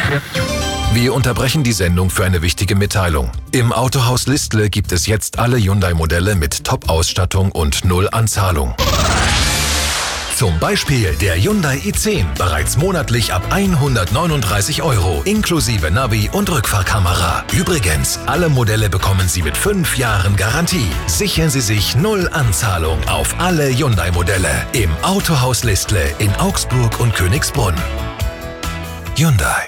Wir unterbrechen die Sendung für eine wichtige Mitteilung. Im Autohaus Listle gibt es jetzt alle Hyundai-Modelle mit Top-Ausstattung und null Anzahlung. Zum Beispiel der Hyundai i10, bereits monatlich ab 139 € inklusive Navi und Rückfahrkamera. Übrigens, alle Modelle bekommen Sie mit 5 Jahren Garantie. Sichern Sie sich null Anzahlung auf alle Hyundai-Modelle im Autohaus Listle in Augsburg und Königsbrunn. Hyundai.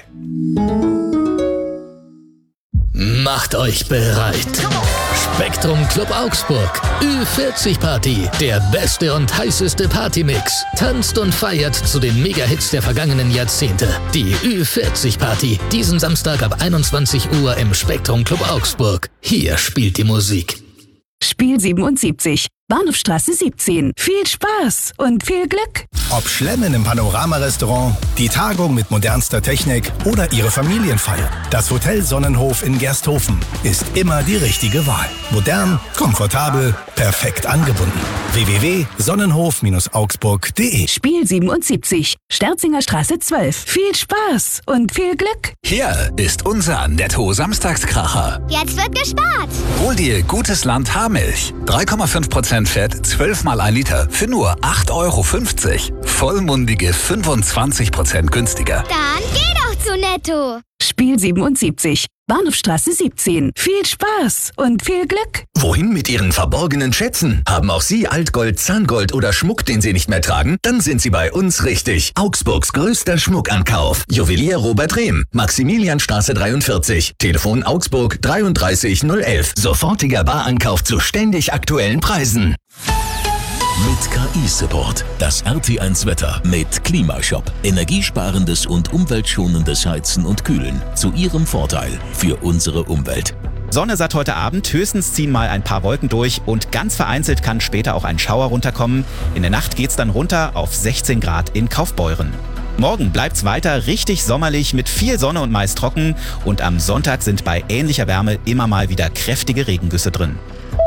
Macht euch bereit. Spektrum Club Augsburg. Ü40 Party. Der beste und heißeste Partymix. Tanzt und feiert zu den Mega-Hits der vergangenen Jahrzehnte. Die Ü40 Party. Diesen Samstag ab 21 Uhr im Spektrum Club Augsburg. Hier spielt die Musik. Spiel 77. Bahnhofstraße 17. Viel Spaß und viel Glück. Ob Schlemmen im Panorama-Restaurant, die Tagung mit modernster Technik oder Ihre Familienfeier. Das Hotel Sonnenhof in Gersthofen ist immer die richtige Wahl. Modern, komfortabel, perfekt angebunden. www.sonnenhof-augsburg.de. Spiel 77. Sterzinger Straße 12. Viel Spaß und viel Glück. Hier ist unser Netto-Samstagskracher. Jetzt wird gespart. Hol dir Gutes Land Haarmilch. 3,5% Fett, 12 mal 1 Liter für nur 8,50 €. Vollmundige 25% günstiger. Dann geh doch zu Netto. Spiel 77. Bahnhofstraße 17. Viel Spaß und viel Glück. Wohin mit Ihren verborgenen Schätzen? Haben auch Sie Altgold, Zahngold oder Schmuck, den Sie nicht mehr tragen? Dann sind Sie bei uns richtig. Augsburgs größter Schmuckankauf. Juwelier Robert Rehm. Maximilianstraße 43. Telefon Augsburg 33 011. Sofortiger Barankauf zu ständig aktuellen Preisen. Mit KI-Support. Das RT1-Wetter mit Klimashop. Energiesparendes und umweltschonendes Heizen und Kühlen. Zu Ihrem Vorteil für unsere Umwelt. Sonne satt heute Abend, höchstens ziehen mal ein paar Wolken durch und ganz vereinzelt kann später auch ein Schauer runterkommen. In der Nacht geht's dann runter auf 16 Grad in Kaufbeuren. Morgen bleibt's weiter richtig sommerlich mit viel Sonne und meist trocken und am Sonntag sind bei ähnlicher Wärme immer mal wieder kräftige Regengüsse drin.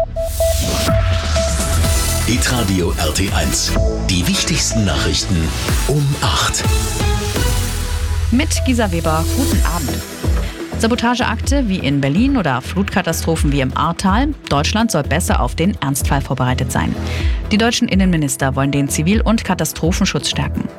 Hitradio RT1. Die wichtigsten Nachrichten um 8. Mit Gisa Weber, guten Abend. Sabotageakte wie in Berlin oder Flutkatastrophen wie im Ahrtal. Deutschland soll besser auf den Ernstfall vorbereitet sein. Die deutschen Innenminister wollen den Zivil- und Katastrophenschutz stärken.